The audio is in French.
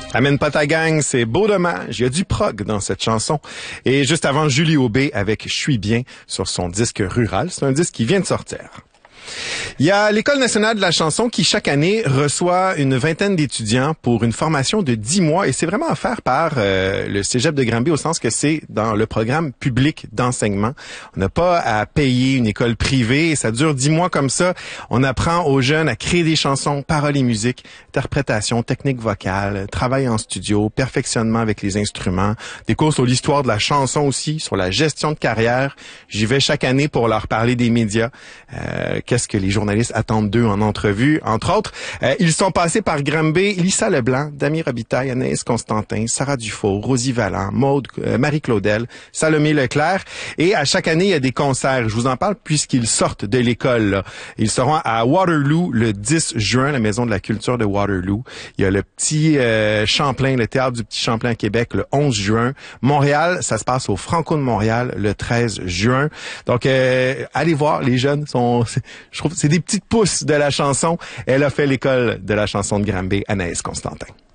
Amène pas ta gang, c'est beau dommage. Il y a du prog dans cette chanson. Et juste avant, Julie Aubé avec Je suis bien sur son disque Rural. C'est un disque qui vient de sortir. Il y a l'École nationale de la chanson qui, chaque année, reçoit une vingtaine d'étudiants pour une formation de 10 mois. Et c'est vraiment offert par le Cégep de Granby au sens que c'est dans le programme public d'enseignement. On n'a pas à payer une école privée. Et ça dure 10 mois comme ça. On apprend aux jeunes à créer des chansons, paroles et musique, interprétation, technique vocale, travail en studio, perfectionnement avec les instruments, des cours sur l'histoire de la chanson aussi, sur la gestion de carrière. J'y vais chaque année pour leur parler des médias. Qu'est-ce que les journalistes attendent d'eux en entrevue, entre autres. Ils sont passés par Granby, Lisa Leblanc, Dami Robitaille, Anaïs Constantin, Sarah Dufault, Rosie Vallant, Maude, Marie Claudel, Salomé Leclerc. Et à chaque année, il y a des concerts. Je vous en parle puisqu'ils sortent de l'école, là. Ils seront à Waterloo le 10 juin, la Maison de la culture de Waterloo. Il y a le petit Champlain, le théâtre du petit Champlain à Québec le 11 juin. Montréal, ça se passe au Franco de Montréal le 13 juin. Donc, allez voir, les jeunes sont... Je trouve que c'est des petites pousses de la chanson. Elle a fait l'école de la chanson de Granby, Anaïs Constantin.